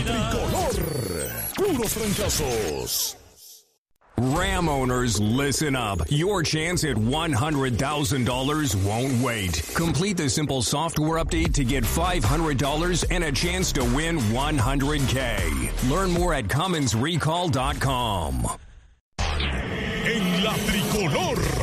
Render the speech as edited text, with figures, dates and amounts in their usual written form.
tricolor. Puros fracasos. Ram owners, listen up. Your chance at $100,000 won't wait. Complete the simple software update to get $500 and a chance to win $100K. Learn more at CommonsRecall.com. En la tricolor.